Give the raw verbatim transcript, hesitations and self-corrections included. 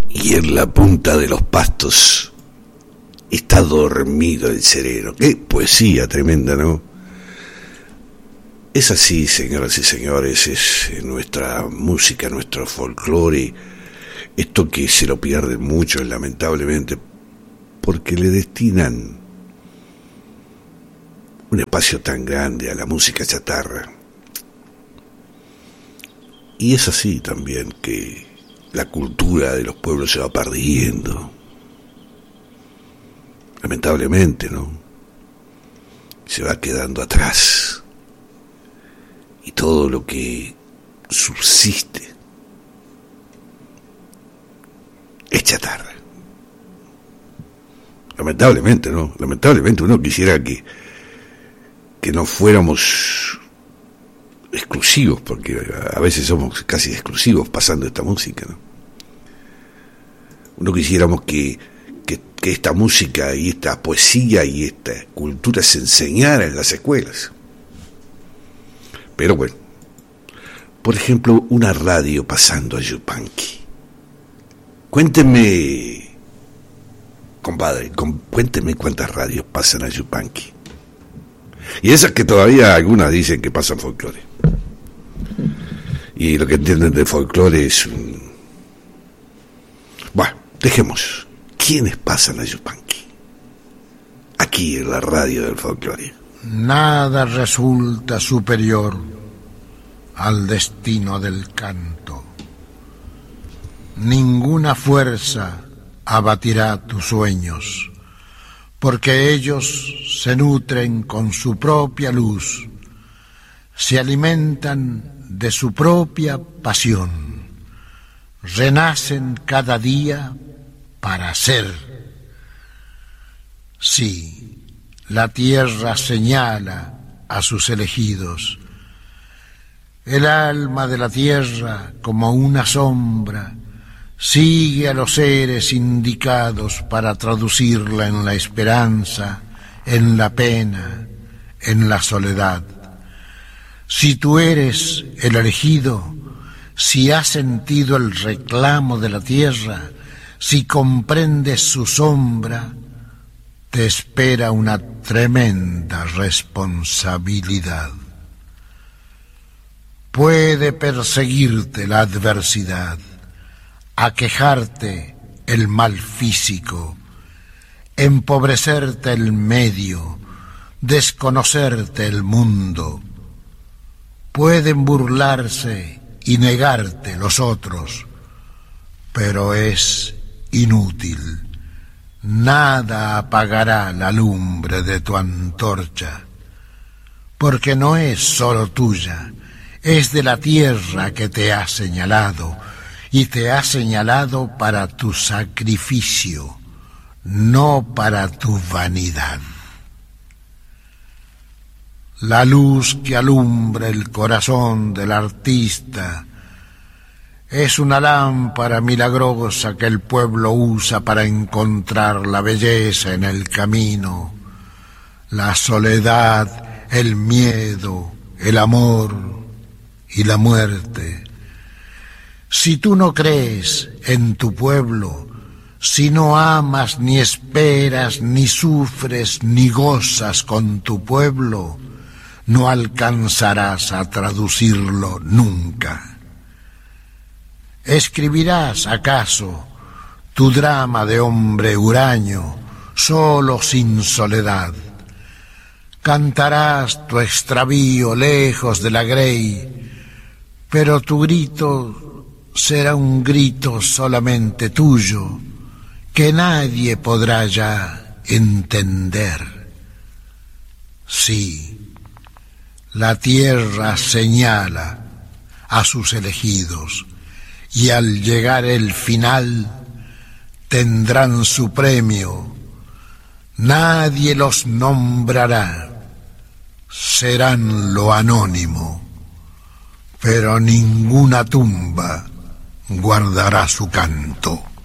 y en la punta de los pastos está dormido el sereno. Qué poesía tremenda, ¿no? Es así, señoras y señores, es nuestra música, nuestro folclore, esto que se lo pierden mucho, lamentablemente, porque le destinan un espacio tan grande a la música chatarra. Y es así también que la cultura de los pueblos se va perdiendo. Lamentablemente, ¿no? Se va quedando atrás. Y todo lo que subsiste es chatarra. Lamentablemente, ¿no? Lamentablemente uno quisiera que, que no fuéramos exclusivos, porque a veces somos casi exclusivos pasando esta música, ¿no? Uno quisiéramos que, que, que esta música y esta poesía y esta cultura se enseñara en las escuelas. Pero bueno, por ejemplo, una radio pasando a Yupanqui. Cuénteme, compadre, com, cuénteme cuántas radios pasan a Yupanqui. Y esas que todavía algunas dicen que pasan folclore. Y lo que entienden de folclore es un... Bueno, dejemos. ¿Quiénes pasan a Yupanqui? Aquí en la radio del folclore. Nada resulta superior al destino del canto. Ninguna fuerza abatirá tus sueños, porque ellos se nutren con su propia luz, se alimentan de su propia pasión, renacen cada día para ser. Sí, la tierra señala a sus elegidos. El alma de la tierra, como una sombra, sigue a los seres indicados para traducirla en la esperanza, en la pena, en la soledad. Si tú eres el elegido, si has sentido el reclamo de la tierra, si comprendes su sombra, te espera una tremenda responsabilidad. Puede perseguirte la adversidad, aquejarte el mal físico, empobrecerte el medio, desconocerte el mundo. Pueden burlarse y negarte los otros, pero es inútil. Nada apagará la lumbre de tu antorcha, porque no es solo tuya, es de la tierra que te ha señalado, y te ha señalado para tu sacrificio, no para tu vanidad. La luz que alumbra el corazón del artista es una lámpara milagrosa que el pueblo usa para encontrar la belleza en el camino, la soledad, el miedo, el amor y la muerte. Si tú no crees en tu pueblo, si no amas, ni esperas, ni sufres, ni gozas con tu pueblo, no alcanzarás a traducirlo nunca. ¿Escribirás acaso tu drama de hombre huraño, solo sin soledad? Cantarás tu extravío lejos de la grey, pero tu grito será un grito solamente tuyo, que nadie podrá ya entender. Sí, la tierra señala a sus elegidos, y al llegar el final tendrán su premio. Nadie los nombrará, serán lo anónimo, pero ninguna tumba guardará su canto.